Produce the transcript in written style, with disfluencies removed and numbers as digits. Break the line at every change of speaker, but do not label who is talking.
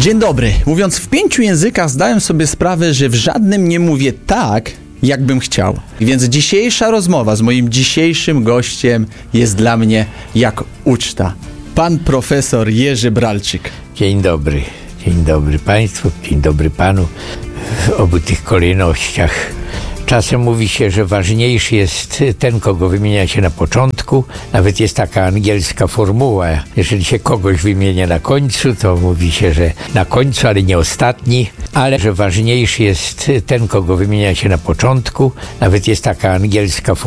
Dzień dobry. Mówiąc w 5 językach, zdałem sobie sprawę, że w żadnym nie mówię tak, jakbym chciał. Więc dzisiejsza rozmowa z moim dzisiejszym gościem jest dla mnie jak uczta. Pan profesor Jerzy Bralczyk.
Dzień dobry Państwu, dzień dobry Panu w obu tych kolejnościach. Czasem mówi się, że ważniejszy jest ten, kogo wymienia się na początku. Nawet jest taka angielska formuła. Jeżeli się kogoś wymienia na końcu, to mówi się, że na końcu, ale nie ostatni. Ale że ważniejszy jest ten, kogo wymienia się na początku. Nawet jest taka angielska formuła.